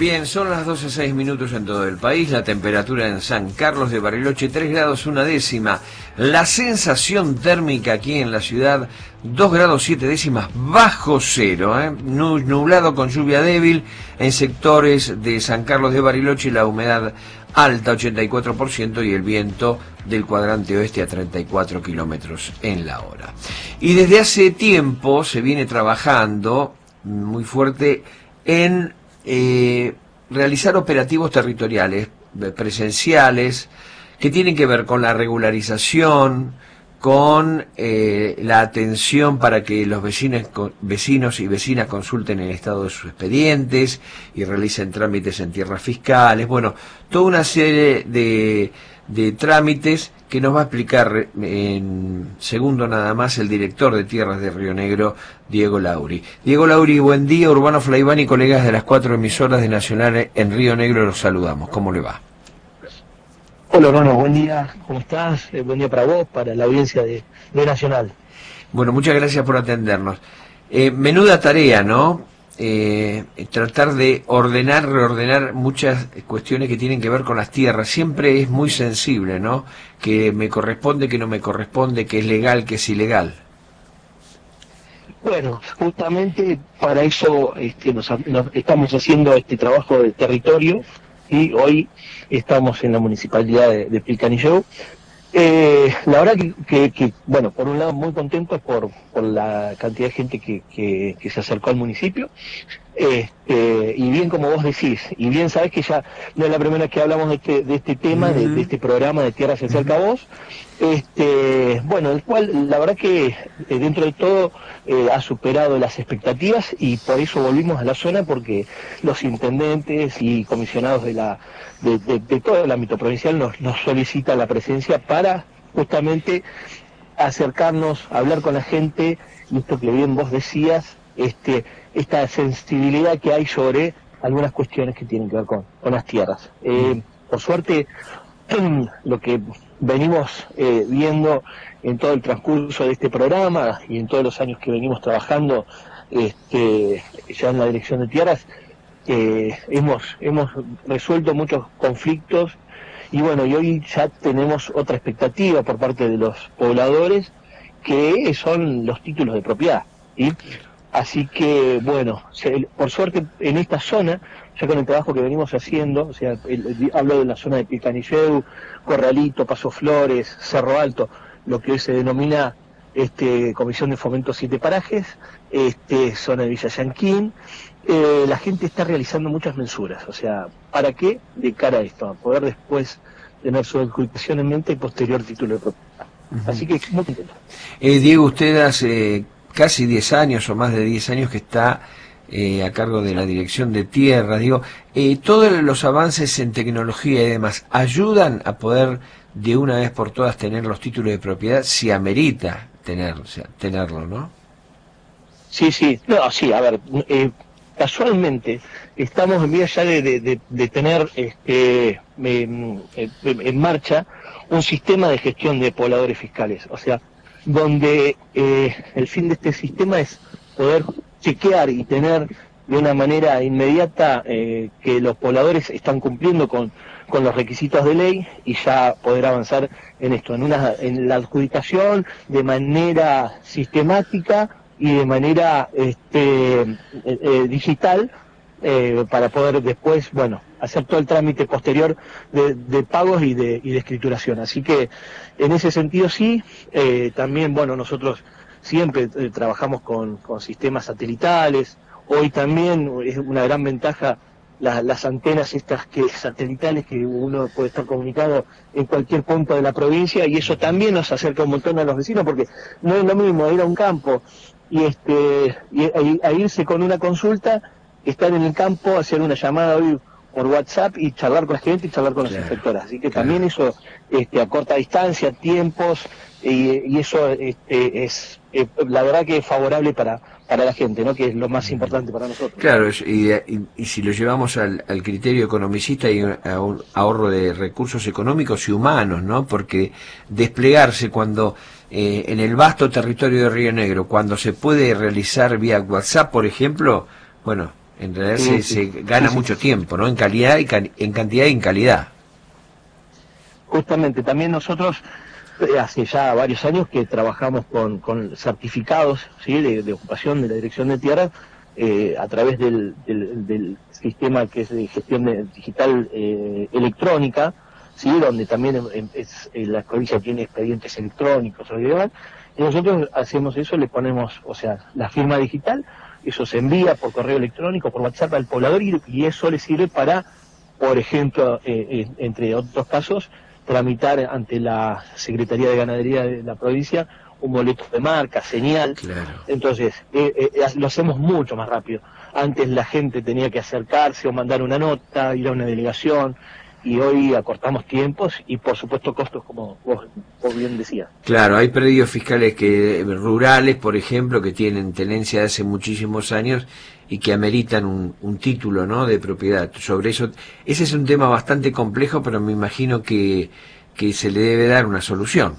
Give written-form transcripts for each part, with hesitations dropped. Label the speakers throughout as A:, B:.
A: Bien, son las 12:06 en todo el país, la temperatura en San Carlos de Bariloche 3 grados 1 décima, la sensación térmica aquí en la ciudad 2 grados 7 décimas bajo cero, nublado con lluvia débil en sectores de San Carlos de Bariloche, la humedad alta 84% y el viento del cuadrante oeste a 34 kilómetros en la hora. Y desde hace tiempo se viene trabajando muy fuerte en realizar operativos territoriales presenciales que tienen que ver con la regularización, con la atención para que los vecinos y vecinas consulten el estado de sus expedientes y realicen trámites en tierras fiscales. Bueno, toda una serie de trámites que nos va a explicar en segundo nada más el director de Tierras de Río Negro, Diego Lauri. Diego Lauri, buen día. Urbano Flaiván y colegas de las 4 emisoras de Nacional en Río Negro los saludamos. ¿Cómo le va?
B: Hola, Urbano, buen día. ¿Cómo estás? Buen día para vos, para la audiencia de Nacional.
A: Bueno, muchas gracias por atendernos. Menuda tarea, ¿no? Tratar de reordenar muchas cuestiones que tienen que ver con las tierras. Siempre es muy sensible, ¿no? Que me corresponde, que no me corresponde, que es legal, que es ilegal.
B: Bueno, justamente para eso nos estamos haciendo este trabajo de territorio y hoy estamos en la municipalidad de Pilcanilleu. La verdad que, bueno, por un lado muy contentos por la cantidad de gente que se acercó al municipio, y bien como vos decís, y bien sabés que ya no es la primera vez que hablamos de este tema, de este programa de Tierras cerca a vos, bueno, el cual la verdad que dentro de todo ha superado las expectativas y por eso volvimos a la zona, porque los intendentes y comisionados de todo el ámbito provincial nos solicitan la presencia para justamente acercarnos, hablar con la gente, y esto que bien vos decías, esta sensibilidad que hay sobre algunas cuestiones que tienen que ver con las tierras. Por suerte, lo que venimos viendo en todo el transcurso de este programa y en todos los años que venimos trabajando ya en la dirección de tierras, hemos resuelto muchos conflictos y bueno, y hoy ya tenemos otra expectativa por parte de los pobladores, que son los títulos de propiedad, ¿sí? Así que bueno, por suerte en esta zona, ya con el trabajo que venimos haciendo, o sea, hablo de la zona de Pilcanilleu, Corralito, Paso Flores, Cerro Alto, lo que hoy se denomina Comisión de Fomento 7 Parajes, zona de Villa Yanquín, la gente está realizando muchas mensuras. O sea, ¿para qué? De cara a esto, a poder después tener su adjudicación en mente y posterior título de propiedad. Así que muy contento.
A: Diego, usted hace casi 10 años o más de 10 años que está a cargo de la dirección de tierras. Digo, todos los avances en tecnología y demás ayudan a poder de una vez por todas tener los títulos de propiedad, si amerita tenerlo, ¿no? Sí.
B: No, sí, a ver, casualmente estamos en vías ya de tener en marcha un sistema de gestión de pobladores fiscales, o sea, donde el fin de este sistema es poder chequear y tener de una manera inmediata que los pobladores están cumpliendo con los requisitos de ley y ya poder avanzar en esto, en la adjudicación de manera sistemática y de manera digital, para poder después, bueno, hacer todo el trámite posterior de pagos y de escrituración. Así que en ese sentido sí, también, bueno, nosotros siempre trabajamos con sistemas satelitales. Hoy también es una gran ventaja las antenas estas satelitales, que uno puede estar comunicado en cualquier punto de la provincia, y eso también nos acerca un montón a los vecinos, porque no es lo mismo ir a un campo y a irse con una consulta, estar en el campo, hacer una llamada hoy por WhatsApp y charlar con la gente y charlar con los inspectores. Así que también eso acorta distancia, tiempos, y eso es la verdad que es favorable para la gente, ¿no? Que es lo más importante para nosotros.
A: Claro, y si lo llevamos al criterio economicista y a un ahorro de recursos económicos y humanos, ¿no? Porque desplegarse cuando en el vasto territorio de Río Negro, cuando se puede realizar vía WhatsApp, por ejemplo, bueno, En realidad se gana mucho tiempo, ¿no? En calidad en cantidad y en calidad.
B: Justamente, también nosotros hace ya varios años que trabajamos con certificados, ¿sí?, de ocupación de la Dirección de Tierras, a través del sistema que es de gestión digital electrónica, ¿sí?, donde también la provincia tiene expedientes electrónicos o demás, y nosotros hacemos eso, le ponemos, o sea, la firma digital, eso se envía por correo electrónico, por WhatsApp al poblador, y eso le sirve para, por ejemplo, entre otros casos, tramitar ante la Secretaría de Ganadería de la provincia un boleto de marca, señal.
A: Claro.
B: Entonces, lo hacemos mucho más rápido. Antes la gente tenía que acercarse o mandar una nota, ir a una delegación, y hoy acortamos tiempos y, por supuesto, costos, como vos bien decías.
A: Claro, hay predios fiscales rurales, por ejemplo, que tienen tenencia de hace muchísimos años y que ameritan un título, ¿no?, de propiedad. Sobre eso, ese es un tema bastante complejo, pero me imagino que se le debe dar una solución.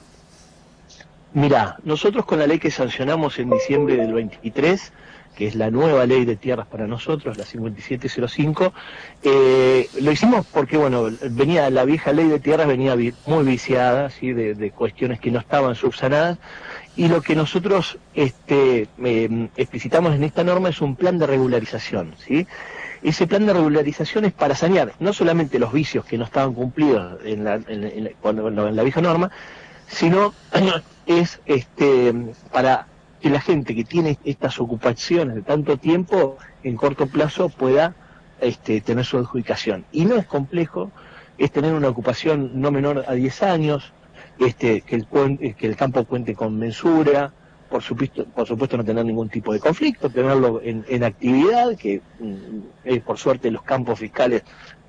B: Mirá, nosotros con la ley que sancionamos en diciembre del 23, que es la nueva ley de tierras para nosotros, la 5705, lo hicimos porque, bueno, la vieja ley de tierras venía muy viciada, ¿sí?, de cuestiones que no estaban subsanadas, y lo que nosotros explicitamos en esta norma es un plan de regularización, ¿sí? Ese plan de regularización es para sanear no solamente los vicios que no estaban cumplidos en la vieja norma, sino es para que la gente que tiene estas ocupaciones de tanto tiempo, en corto plazo, pueda tener su adjudicación. Y no es complejo, es tener una ocupación no menor a 10 años, que el campo cuente con mensura, por supuesto no tener ningún tipo de conflicto, tenerlo en actividad, que por suerte los campos fiscales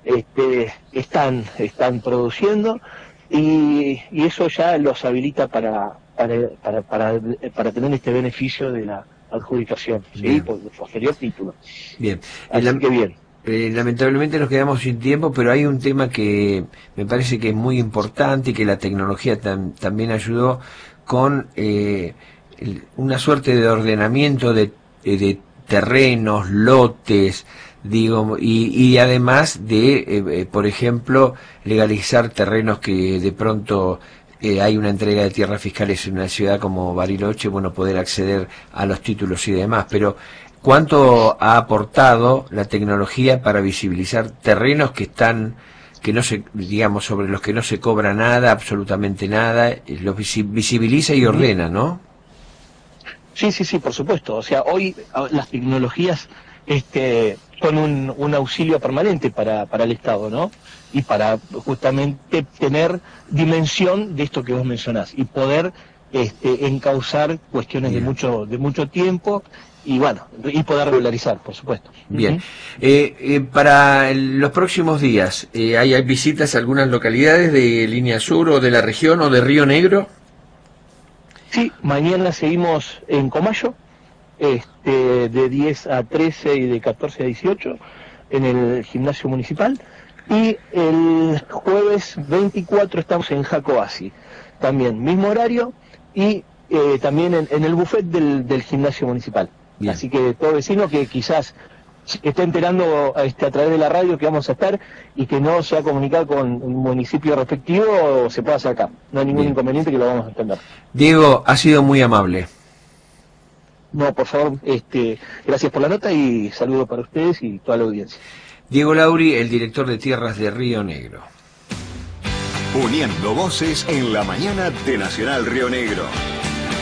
B: están produciendo, y eso ya los habilita para tener este beneficio de la adjudicación, ¿sí?, por posterior título.
A: Bien.
B: Así que bien.
A: Lamentablemente nos quedamos sin tiempo, pero hay un tema que me parece que es muy importante y que la tecnología también ayudó con una suerte de ordenamiento de terrenos, lotes, digo, y además de, por ejemplo, legalizar terrenos que de pronto hay una entrega de tierras fiscales en una ciudad como Bariloche, bueno, poder acceder a los títulos y demás, pero ¿cuánto ha aportado la tecnología para visibilizar terrenos que no se, digamos, sobre los que no se cobra nada, absolutamente nada, los visibiliza y ordena, ¿no?
B: Sí, por supuesto. O sea, hoy las tecnologías son un auxilio permanente para el Estado, ¿no? Y para justamente tener dimensión de esto que vos mencionás y poder encauzar cuestiones de mucho tiempo y, bueno, y poder regularizar, por supuesto.
A: Bien. Para los próximos días, ¿hay visitas a algunas localidades de Línea Sur o de la región o de Río Negro?
B: Sí, mañana seguimos en Comayo, de 10 a 13 y de 14 a 18 en el gimnasio municipal, y el jueves 24 estamos en Jacoasi, también mismo horario, y también en el buffet del gimnasio municipal. Bien. Así que todo vecino que quizás esté enterando a través de la radio que vamos a estar y que no se ha comunicado con el municipio respectivo, se puede hacer acá. No hay ningún inconveniente, que lo vamos a entender.
A: Diego, ha sido muy amable.
B: No, por favor, gracias por la nota y saludo para ustedes y toda la audiencia.
A: Diego Lauri, el director de Tierras de Río Negro.
C: Uniendo voces en la mañana de Nacional Río Negro.